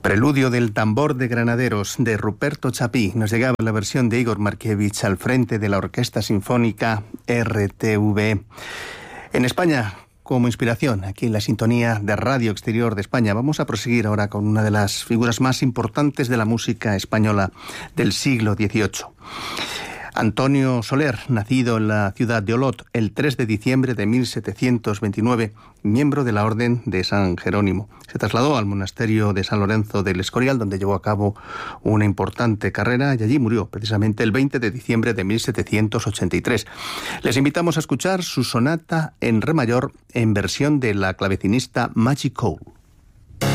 Preludio del tambor de granaderos de Ruperto Chapí. Nos llegaba la versión de Igor Markievich al frente de la Orquesta Sinfónica RTV. En España, como inspiración, aquí en la sintonía de Radio Exterior de España, vamos a proseguir ahora con una de las figuras más importantes de la música española del siglo XVIII. Antonio Soler, nacido en la ciudad de Olot el 3 de diciembre de 1729, miembro de la Orden de San Jerónimo. Se trasladó al monasterio de San Lorenzo del Escorial, donde llevó a cabo una importante carrera, y allí murió precisamente el 20 de diciembre de 1783. Les invitamos a escuchar su sonata en re mayor en versión de la clavecinista Maggie Cole.